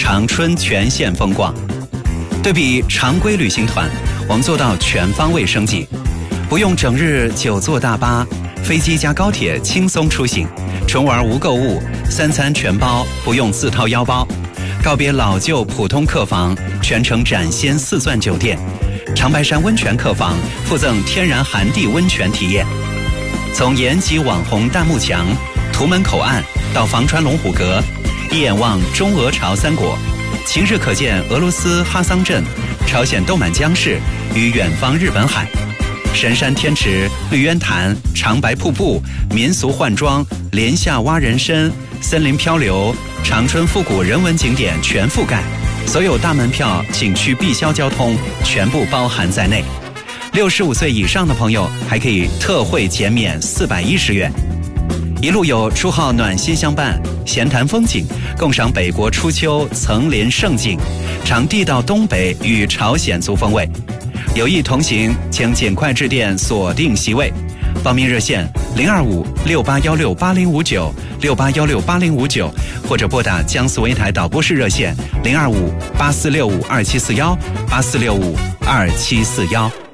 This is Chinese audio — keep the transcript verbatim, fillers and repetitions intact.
长春全线风光。对比常规旅行团，我们做到全方位升级，不用整日久坐大巴，飞机加高铁轻松出行，纯玩无购物，三餐全包，不用自掏腰包。告别老旧普通客房，全程展现四钻酒店，长白山温泉客房附赠天然寒地温泉体验。从延吉网红大幕墙、图门口岸到房川龙虎阁，一眼望中俄朝三国，晴日可见俄罗斯哈桑镇、朝鲜豆满江市与远方日本海。神山天池、绿渊潭、长白瀑布、民俗换装、莲下蛙人参、森林漂流、长春复古人文景点全覆盖，所有大门票、景区必销交通全部包含在内。六十五岁以上的朋友还可以特惠减免四百一十元。一路有初号暖心相伴，闲谈风景，共赏北国初秋层林胜景，尝地道东北与朝鲜族风味。有意同行，请尽快致电锁定席位。报名热线零二五六八幺六八零五九六八幺六八零五九，或者拨打江苏卫台导播室热线零二五八四六五二七四幺八四六五二七四幺。